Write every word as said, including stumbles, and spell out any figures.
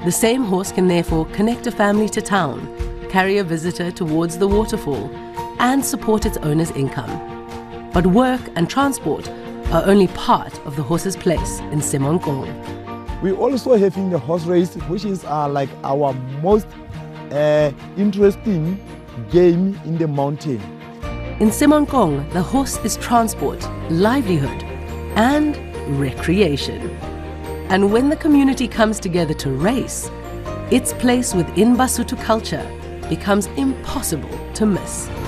The same horse can therefore connect a family to town, carry a visitor towards the waterfall, and support its owner's income. But work and transport are only part of the horse's place in Semankong. We also having the horse race, which is uh, like our most uh, interesting game in the mountain. In Semankong, the horse is transport, livelihood, and recreation. And when the community comes together to race, its place within Basotho culture becomes impossible to miss.